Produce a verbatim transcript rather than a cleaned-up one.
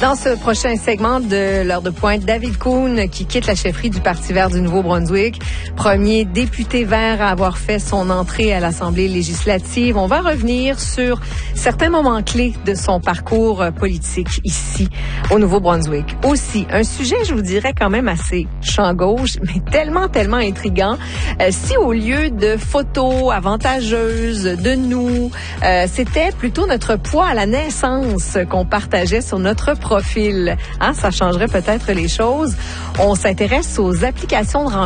Dans ce prochain segment de l'heure de pointe, David Coon qui quitte la chefferie du Parti vert du Nouveau-Brunswick, premier député vert à avoir fait son entrée à l'Assemblée législative. On va revenir sur certains moments clés de son parcours politique ici au Nouveau-Brunswick. Aussi, un sujet, je vous dirais, quand même assez champ gauche, mais tellement, tellement intriguant. Euh, si au lieu de photos avantageuses de nous, euh, c'était plutôt notre poids à la naissance qu'on partageait sur notre profil, hein, ça changerait peut-être les choses. On s'intéresse aux applications de rencontres